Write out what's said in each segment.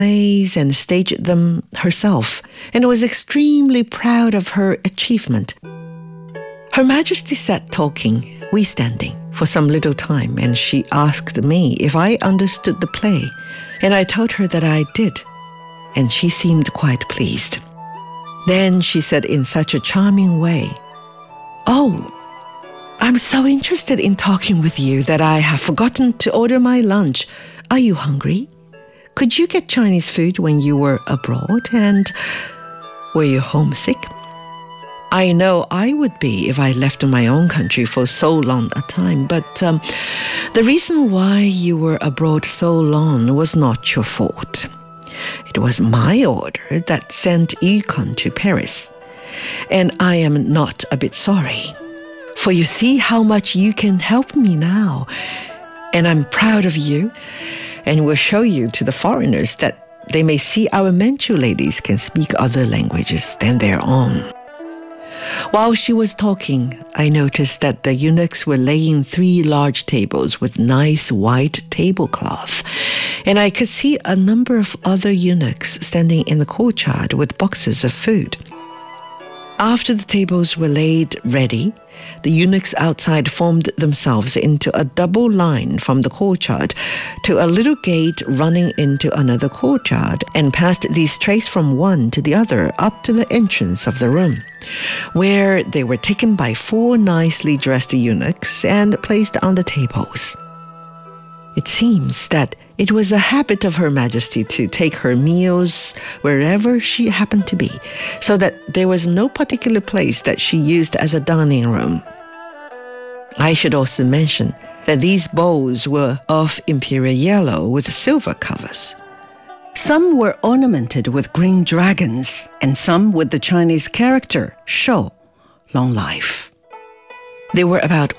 plays and staged them herself, and was extremely proud of her achievement. Her Majesty sat talking, we standing, for some little time, and she asked me if I understood the play, and I told her that I did, and she seemed quite pleased. Then she said in such a charming way, "Oh, I'm so interested in talking with you that I have forgotten to order my lunch. Are you hungry? Could you get Chinese food when you were abroad? And were you homesick? I know I would be if I left my own country for so long a time, but the reason why you were abroad so long was not your fault. It was my order that sent Yukon to Paris, and I am not a bit sorry. For you see how much you can help me now, and I'm proud of you, and will show you to the foreigners that they may see our Manchu ladies can speak other languages than their own." While she was talking, I noticed that the eunuchs were laying 3 large tables with nice white tablecloth, and I could see a number of other eunuchs standing in the courtyard with boxes of food. After the tables were laid ready, the eunuchs outside formed themselves into a double line from the courtyard to a little gate running into another courtyard, and passed these trays from one to the other up to the entrance of the room, where they were taken by 4 nicely dressed eunuchs and placed on the tables. It seems that it was a habit of Her Majesty to take her meals wherever she happened to be, so that there was no particular place that she used as a dining room. I should also mention that these bowls were of imperial yellow with silver covers. Some were ornamented with green dragons, and some with the Chinese character Shou, long life. There were about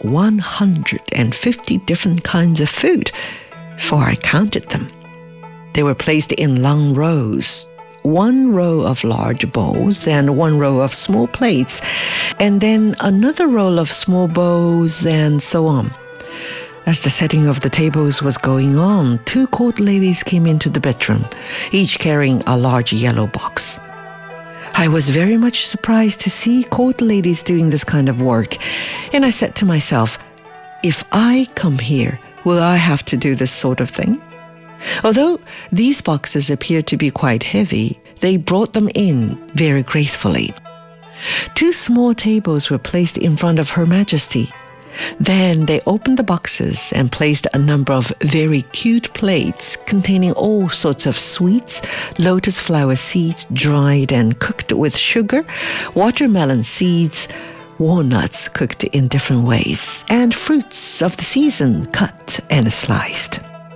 150 different kinds of food, for I counted them. They were placed in long rows, 1 row of large bowls and 1 row of small plates, and then another row of small bowls, and so on. As the setting of the tables was going on, 2 court ladies came into the bedroom, each carrying a large yellow box. I was very much surprised to see court ladies doing this kind of work, and I said to myself, if I come here, will I have to do this sort of thing? Although these boxes appeared to be quite heavy, they brought them in very gracefully. 2 small tables were placed in front of Her Majesty. Then they opened the boxes and placed a number of very cute plates containing all sorts of sweets, lotus flower seeds dried and cooked with sugar, watermelon seeds, walnuts cooked in different ways, and fruits of the season cut and sliced.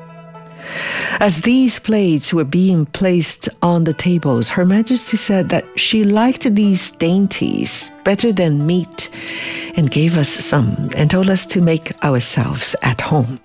As these plates were being placed on the tables, Her Majesty said that she liked these dainties better than meat, and gave us some and told us to make ourselves at home.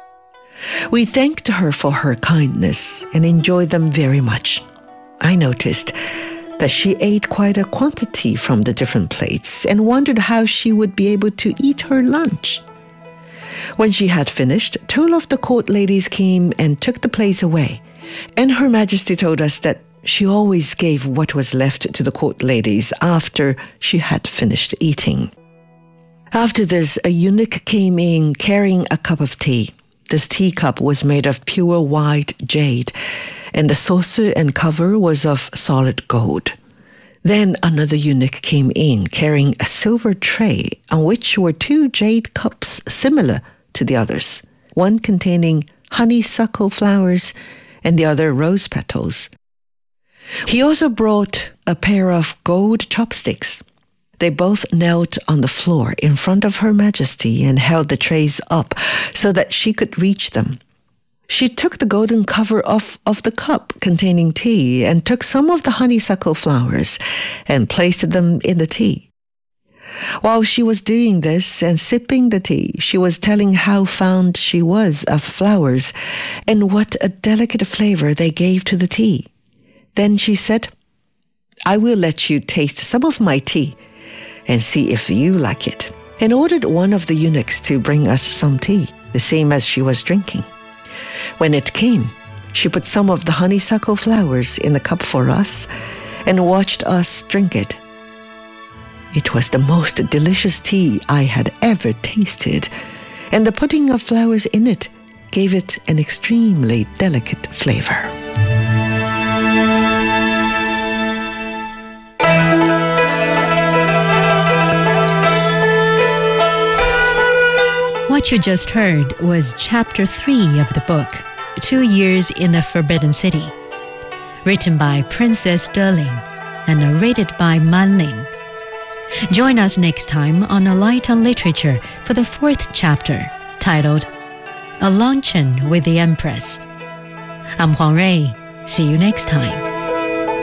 We thanked her for her kindness and enjoyed them very much. I noticed that she ate quite a quantity from the different plates and wondered how she would be able to eat her lunch. When she had finished, 2 of the court ladies came and took the plates away, and Her Majesty told us that she always gave what was left to the court ladies after she had finished eating. After this, a eunuch came in carrying a cup of tea. This teacup was made of pure white jade, and the saucer and cover was of solid gold. Then another eunuch came in carrying a silver tray on which were 2 jade cups similar to the others, one containing honeysuckle flowers and the other rose petals. He also brought a pair of gold chopsticks. They both knelt on the floor in front of Her Majesty and held the trays up so that she could reach them. She took the golden cover off of the cup containing tea and took some of the honeysuckle flowers and placed them in the tea. While she was doing this and sipping the tea, she was telling how fond she was of flowers and what a delicate flavor they gave to the tea. Then she said, "I will let you taste some of my tea and see if you like it," and ordered one of the eunuchs to bring us some tea, the same as she was drinking. When it came, She put some of the honeysuckle flowers in the cup for us and watched us drink it. It was the most delicious tea I had ever tasted, and the putting of flowers in it gave it an extremely delicate flavor. What you just heard was Chapter 3 of the book, 2 Years in the Forbidden City, written by Princess Derling and narrated by Man Ling. Join us next time on A Light on Literature for the 4th chapter, titled A Luncheon with the Empress. I'm Huang Rui. See you next time.